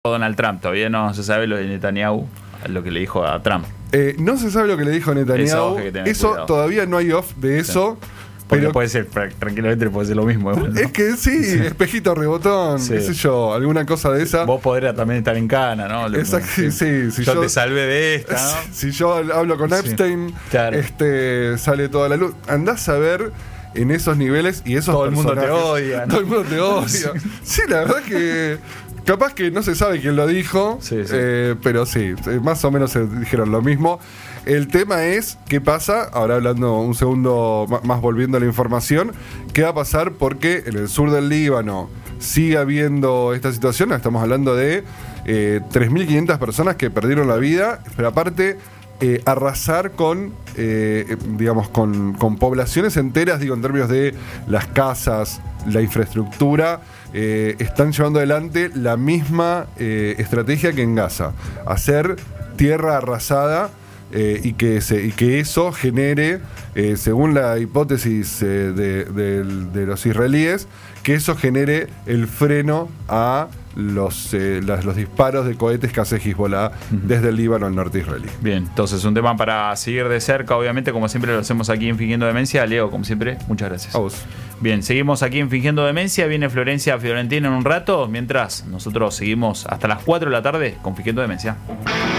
Donald Trump, todavía no se sabe lo de Netanyahu, lo que le dijo a Trump. No se sabe lo que le dijo Netanyahu. Eso cuidado. todavía no hay off de eso. Sí. Porque Pero puede ser, tranquilamente puede ser lo mismo. ¿No? Es que sí, espejito rebotón, Sí. qué sé yo, alguna cosa de esa. Vos podrías también estar en cana, ¿no? Exacto, sí, si yo te salvé de esta, ¿no? Si yo hablo con Epstein, claro. sale toda la luz. Andás a ver en esos niveles y esos todo el mundo te personajes. odia, ¿no? Todo el mundo te odia. Sí, la verdad que capaz que no se sabe quién lo dijo, Sí. pero sí, más o menos se dijeron lo mismo. El tema es qué pasa, ahora hablando un segundo más volviendo a la información, qué va a pasar porque en el sur del Líbano sigue habiendo esta situación. Estamos hablando de 3.500 personas que perdieron la vida, pero aparte arrasar con, digamos, con poblaciones enteras, digo, en términos de las casas, la infraestructura. Están llevando adelante la misma estrategia que en Gaza, hacer tierra arrasada. Y que eso genere, según la hipótesis de los israelíes, que eso genere el freno a los disparos de cohetes que hace Hezbollah desde el Líbano al norte israelí. Bien, entonces un tema para seguir de cerca, obviamente, como siempre lo hacemos aquí en Fingiendo Demencia. Leo, como siempre, muchas gracias. A vos. Bien, seguimos aquí en Fingiendo Demencia. Viene Florencia Fiorentina en un rato, mientras nosotros seguimos hasta las 4 de la tarde con Fingiendo Demencia.